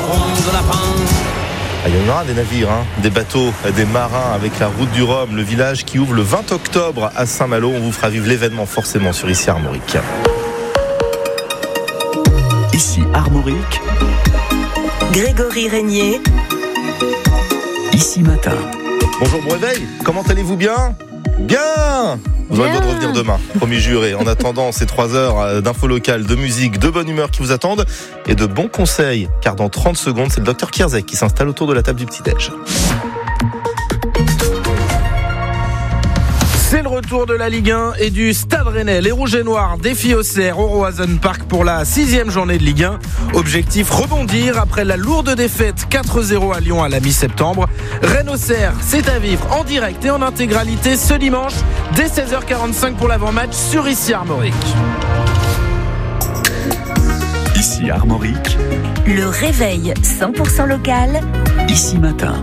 de lapin. Il y en aura des navires, des bateaux, des marins avec la route du Rhum, le village qui ouvre le 20 octobre à Saint-Malo. On vous fera vivre l'événement forcément sur Ici Armorique. Ici Armorique, Grégory Régnier. Ici Matin. Bonjour, bon réveil, comment allez-vous bien ? Bien ! Vous aurez le droit de revenir demain, promis juré. En attendant, ces 3 heures d'infos locales, de musique, de bonne humeur qui vous attendent et de bons conseils. Car dans 30 secondes, c'est le docteur Kierzek qui s'installe autour de la table du petit-déj. C'est le retour de la Ligue 1 et du Stade Rennais. Les Rouges et Noirs défient Auxerre au Roazhon Park pour la 6e journée de Ligue 1. Objectif, rebondir après la lourde défaite 4-0 à Lyon à la mi-septembre. Rennes-Auxerre, c'est à vivre en direct et en intégralité ce dimanche dès 16h45 pour l'avant-match sur Ici Armorique. Ici Armorique, Le réveil 100% local. Ici Matin.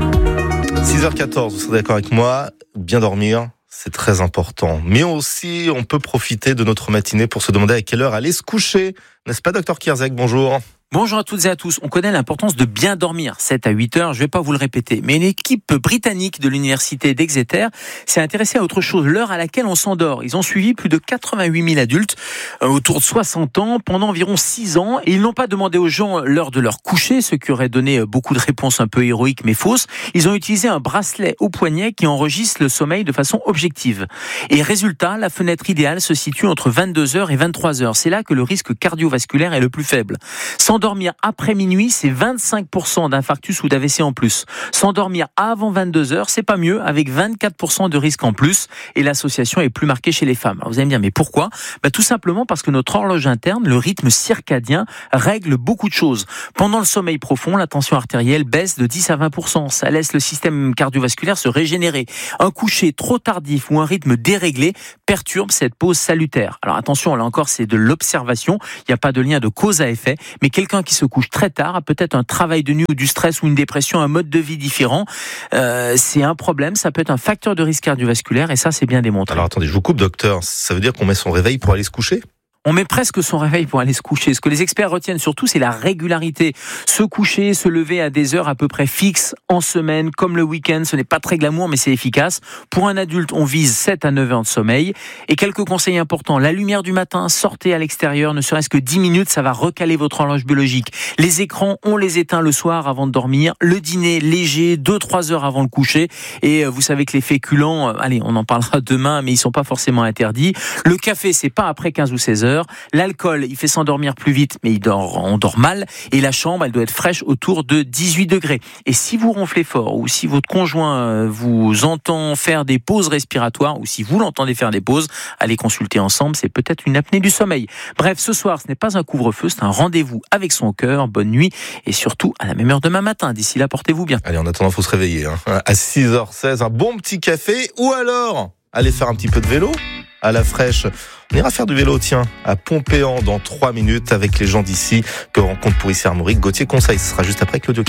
6h14, vous serez d'accord avec moi, bien dormir, c'est très important. Mais aussi, on peut profiter de notre matinée pour se demander à quelle heure aller se coucher. N'est-ce pas, docteur Kierzek ? Bonjour. Bonjour à toutes et à tous. On connaît l'importance de bien dormir, 7 à 8 heures, je vais pas vous le répéter. Mais une équipe britannique de l'université d'Exeter s'est intéressée à autre chose, l'heure à laquelle on s'endort. Ils ont suivi plus de 88 000 adultes, autour de 60 ans, pendant environ 6 ans. Et ils n'ont pas demandé aux gens l'heure de leur coucher, ce qui aurait donné beaucoup de réponses un peu héroïques mais fausses. Ils ont utilisé un bracelet au poignet qui enregistre le sommeil de façon objective. Et résultat, la fenêtre idéale se situe entre 22h et 23h. C'est là que le risque cardiovasculaire est le plus faible. S'endormir après minuit, c'est 25% d'infarctus ou d'AVC en plus. S'endormir avant 22h, c'est pas mieux, avec 24% de risque en plus. Et l'association est plus marquée chez les femmes. Alors vous allez me dire, mais pourquoi ? Tout simplement parce que notre horloge interne, le rythme circadien, règle beaucoup de choses. Pendant le sommeil profond, la tension artérielle baisse de 10 à 20%. Ça laisse le système cardiovasculaire se régénérer. Un coucher trop tardif ou un rythme déréglé perturbe cette pause salutaire. Alors attention, là encore, c'est de l'observation. Il n'y a pas de lien de cause à effet. Mais quelqu'un qui se couche très tard a peut-être un travail de nuit ou du stress ou une dépression, un mode de vie différent. C'est un problème, ça peut être un facteur de risque cardiovasculaire et ça, c'est bien démontré. Alors attendez, je vous coupe, docteur. Ça veut dire qu'on met son réveil pour aller se coucher ? On met presque son réveil pour aller se coucher. Ce que les experts retiennent surtout, c'est la régularité. Se coucher, se lever à des heures à peu près fixes en semaine, comme le week-end. Ce n'est pas très glamour, mais c'est efficace. Pour un adulte, on vise 7 à 9 heures de sommeil. Et quelques conseils importants. La lumière du matin, sortez à l'extérieur, ne serait-ce que 10 minutes, ça va recaler votre horloge biologique. Les écrans, on les éteint le soir avant de dormir. Le dîner léger, 2-3 heures avant le coucher. Et vous savez que les féculents, allez, on en parlera demain, mais ils sont pas forcément interdits. Le café, c'est pas après 15 ou 16 heures. L'alcool, il fait s'endormir plus vite, mais on dort mal. Et la chambre, elle doit être fraîche autour de 18 degrés. Et si vous ronflez fort, ou si votre conjoint vous entend faire des pauses respiratoires, ou si vous l'entendez faire des pauses, allez consulter ensemble, c'est peut-être une apnée du sommeil. Bref, ce soir, ce n'est pas un couvre-feu, c'est un rendez-vous avec son cœur. Bonne nuit, et surtout à la même heure demain matin. D'ici là, portez-vous bien. Allez, en attendant, il faut se réveiller. À 6h16, un bon petit café, ou alors, aller faire un petit peu de vélo à la fraîche. On ira faire du vélo, tiens, à Pompéan dans 3 minutes avec les gens d'ici que rencontre pour Ici Armorique. Gauthier Conseil, ce sera juste après Claudio.